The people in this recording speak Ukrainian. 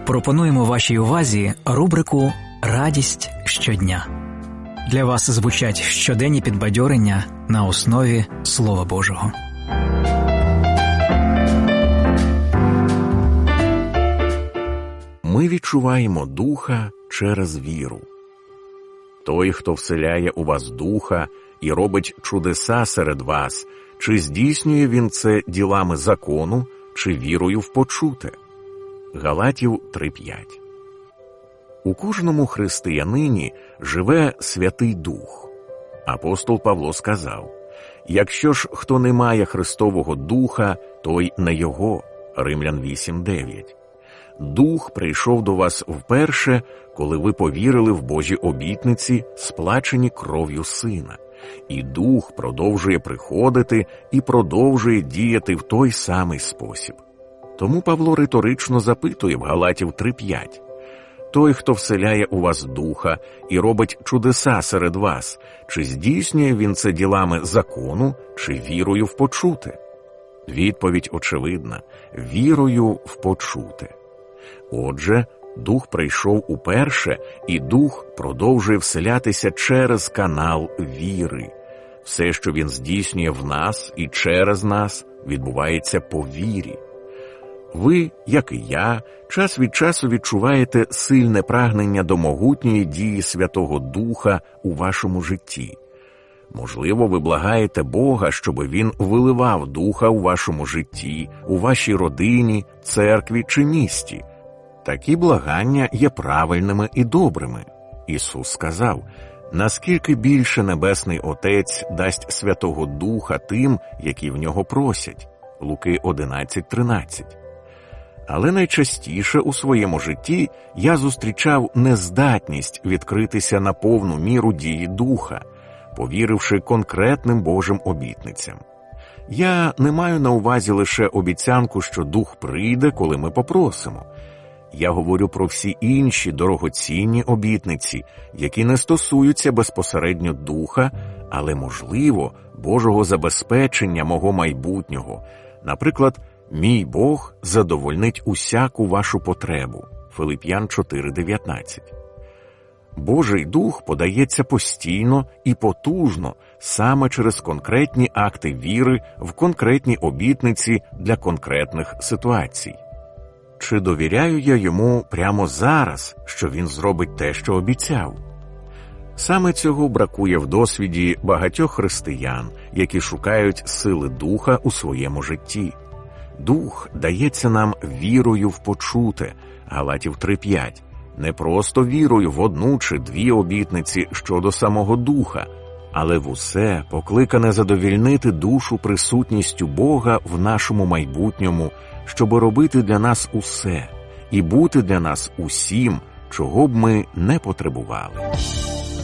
Пропонуємо вашій увазі рубрику «Радість щодня». Для вас звучать щоденні підбадьорення на основі Слова Божого. Ми відчуваємо Духа через віру. Той, хто вселяє у вас Духа і робить чудеса серед вас, чи здійснює він це ділами закону, чи вірою в почуте? Галатів 3:5. У кожному християнині живе Святий Дух. Апостол Павло сказав: «Якщо ж хто не має Христового Духа, той не його». Римлян 8:9. Дух прийшов до вас вперше, коли ви повірили в Божі обітниці, сплачені кров'ю Сина. І Дух продовжує приходити і продовжує діяти в той самий спосіб. Тому Павло риторично запитує в Галатів 3:5: «Той, хто вселяє у вас Духа і робить чудеса серед вас, чи здійснює він це ділами закону, чи вірою в почуте?» Відповідь очевидна – вірою в почуте. Отже, Дух прийшов уперше, і Дух продовжує вселятися через канал віри. Все, що він здійснює в нас і через нас, відбувається по вірі. Ви, як і я, час від часу відчуваєте сильне прагнення до могутньої дії Святого Духа у вашому житті. Можливо, ви благаєте Бога, щоб Він виливав Духа у вашому житті, у вашій родині, церкві чи місті. Такі благання є правильними і добрими. Ісус сказав: «Наскільки більше Небесний Отець дасть Святого Духа тим, які в Нього просять». Луки 11:13. Але найчастіше у своєму житті я зустрічав нездатність відкритися на повну міру дії Духа, повіривши конкретним Божим обітницям. Я не маю на увазі лише обіцянку, що Дух прийде, коли ми попросимо. Я говорю про всі інші дорогоцінні обітниці, які не стосуються безпосередньо Духа, але, можливо, Божого забезпечення мого майбутнього. Наприклад, «Мій Бог задовольнить усяку вашу потребу» Филип'ян 4:19. Божий Дух подається постійно і потужно саме через конкретні акти віри в конкретні обітниці для конкретних ситуацій. Чи довіряю я йому прямо зараз, що він зробить те, що обіцяв? Саме цього бракує в досвіді багатьох християн, які шукають сили Духа у своєму житті. Дух дається нам вірою в почуте, Галатів 3:5, не просто вірою в одну чи дві обітниці щодо самого Духа, але в усе покликане задовільнити душу присутністю Бога в нашому майбутньому, щоб робити для нас усе і бути для нас усім, чого б ми не потребували.